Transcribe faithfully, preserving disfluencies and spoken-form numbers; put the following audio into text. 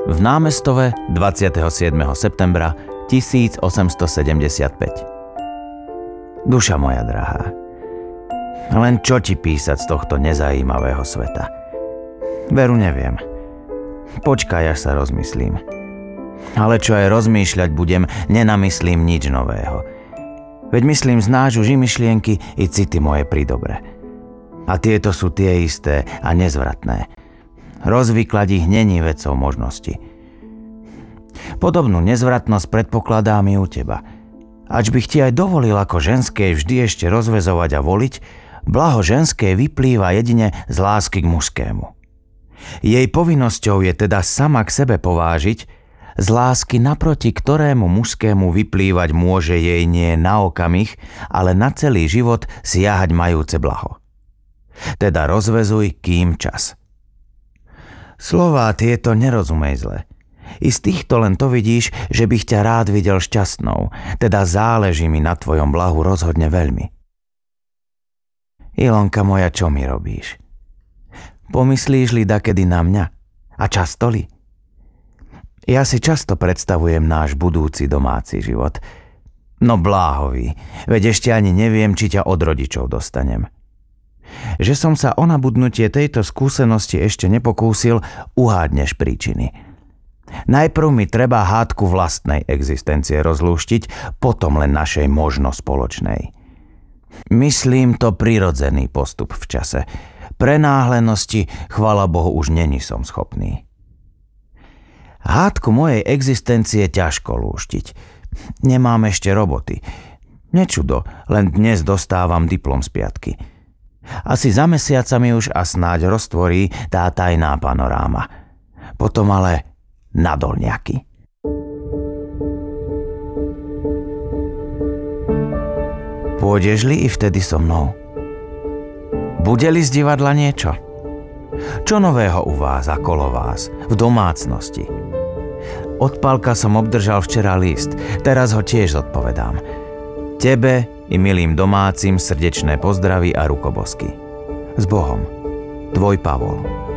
V Námestove dvadsiateho siedmeho septembra tisícosemstosedemdesiatpäť. Duša moja drahá, len čo ti písať z tohto nezajímavého sveta? Veru neviem. Počkaj, až sa rozmyslím. Ale čo aj rozmýšľať budem, nenamyslím nič nového. Veď myslím znáš už i myšlienky, i city moje pri dobre. A tieto sú tie isté a nezvratné. Rozvyklať ich není vecou možnosti. Podobnú nezvratnosť predpokladám i u teba. Ač bych ti aj dovolil ako ženskej vždy ešte rozväzovať a voliť, blaho ženské vyplýva jedine z lásky k mužskému. Jej povinnosťou je teda sama k sebe povážiť, z lásky naproti ktorému mužskému vyplývať môže jej nie na okamih, ale na celý život siahať majúce blaho. Teda rozväzuj, kým čas. Slová tieto nerozumej zle. I z týchto len to vidíš, že bych ťa rád videl šťastnou, teda záleží mi na tvojom blahu rozhodne veľmi. Ilonka moja, čo mi robíš? Pomyslíš li dakedy na mňa? A často li? Ja si často predstavujem náš budúci domáci život. No bláhový, veď ešte ani neviem, či ťa od rodičov dostanem. Že som sa o nabudnutie tejto skúsenosti ešte nepokúsil, uhádneš príčiny. Najprv mi treba hádku vlastnej existencie rozlúštiť, potom len našej možno spoločnej. Myslím to prirodzený postup v čase. Prenáhlenosti, chvala Bohu, už není som schopný. Hádku mojej existencie ťažko lúštiť. Nemám ešte roboty. Nečudo, len dnes dostávam diplom z piatky. Asi za mesiacami už a snáď roztvorí tá tajná panoráma. Potom ale na dolňaky. Pôjdeš li i vtedy so mnou? Bude li z divadla niečo? Čo nového u vás a kolo vás, v domácnosti? Od Pálka som obdržal včera list, teraz ho tiež zodpovedám. Tebe i milým domácim srdečné pozdravy a rukobosky. S Bohom, tvoj Pavol.